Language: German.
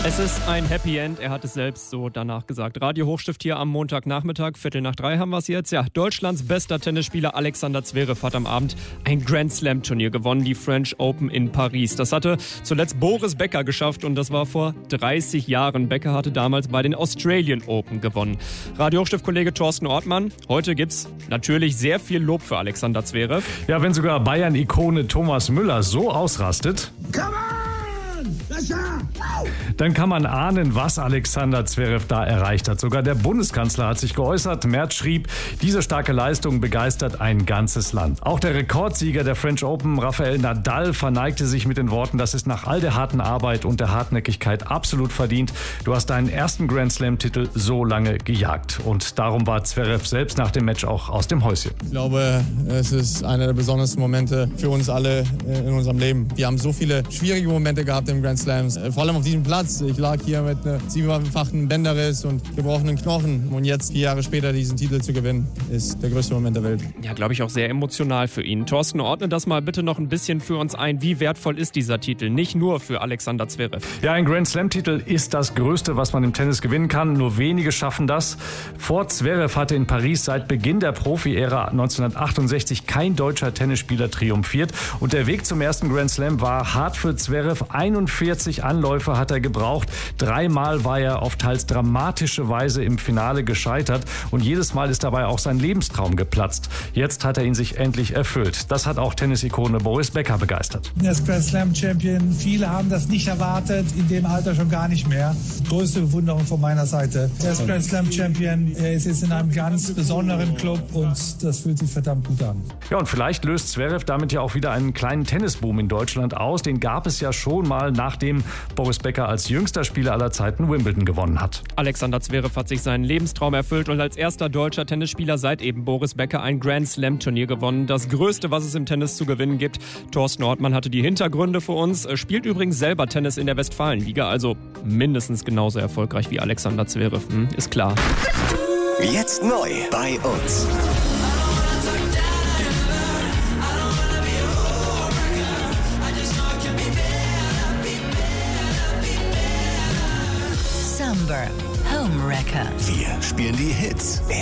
Es ist ein Happy End, er hat es selbst so danach gesagt. Radio Hochstift hier am Montagnachmittag, 2:45 haben wir es jetzt. Ja, Deutschlands bester Tennisspieler Alexander Zverev hat am Abend ein Grand Slam Turnier gewonnen, die French Open in Paris. Das hatte zuletzt Boris Becker geschafft und das war vor 30 Jahren. Becker hatte damals bei den Australian Open gewonnen. Radio Hochstift-Kollege Thorsten Ortmann, heute gibt's natürlich sehr viel Lob für Alexander Zverev. Ja, wenn sogar Bayern-Ikone Thomas Müller so ausrastet, dann kann man ahnen, was Alexander Zverev da erreicht hat. Sogar der Bundeskanzler hat sich geäußert. Merz schrieb, diese starke Leistung begeistert ein ganzes Land. Auch der Rekordsieger der French Open, Rafael Nadal, verneigte sich mit den Worten, das ist nach all der harten Arbeit und der Hartnäckigkeit absolut verdient. Du hast deinen ersten Grand Slam-Titel so lange gejagt. Und darum war Zverev selbst nach dem Match auch aus dem Häuschen. Ich glaube, es ist einer der besondersten Momente für uns alle in unserem Leben. Wir haben so viele schwierige Momente gehabt im Grand Slams, vor allem auf diesem Platz. Ich lag hier mit einem 7-fachen Bänderriss und gebrochenen Knochen. Und jetzt, 4 Jahre später, diesen Titel zu gewinnen, ist der größte Moment der Welt. Ja, glaube ich auch sehr emotional für ihn. Thorsten, ordne das mal bitte noch ein bisschen für uns ein. Wie wertvoll ist dieser Titel? Nicht nur für Alexander Zverev. Ja, ein Grand Slam-Titel ist das Größte, was man im Tennis gewinnen kann. Nur wenige schaffen das. Vor Zverev hatte in Paris seit Beginn der Profi-Ära 1968 kein deutscher Tennisspieler triumphiert. Und der Weg zum ersten Grand Slam war hart für Zverev. 41 Anläufe hat er gebraucht. 3-mal war er auf teils dramatische Weise im Finale gescheitert. Und jedes Mal ist dabei auch sein Lebenstraum geplatzt. Jetzt hat er ihn sich endlich erfüllt. Das hat auch Tennisikone Boris Becker begeistert. Er ist Grand Slam Champion. Viele haben das nicht erwartet, in dem Alter schon gar nicht mehr. Größte Bewunderung von meiner Seite. Er ist Grand Slam Champion. Er ist jetzt in einem ganz besonderen Club und das fühlt sich verdammt gut an. Ja, und vielleicht löst Zverev damit ja auch wieder einen kleinen Tennisboom in Deutschland aus. Den gab es ja schon mal, nachdem Boris Becker als jüngster Spieler aller Zeiten Wimbledon gewonnen hat. Alexander Zverev hat sich seinen Lebenstraum erfüllt und als erster deutscher Tennisspieler seit eben Boris Becker ein Grand Slam Turnier gewonnen. Das Größte, was es im Tennis zu gewinnen gibt. Thorsten Ortmann hatte die Hintergründe für uns. Spielt übrigens selber Tennis in der Westfalenliga, also mindestens genauso erfolgreich wie Alexander Zverev. Ist klar. Jetzt neu bei uns. Summer Home Wrecker. Wir spielen die Hits.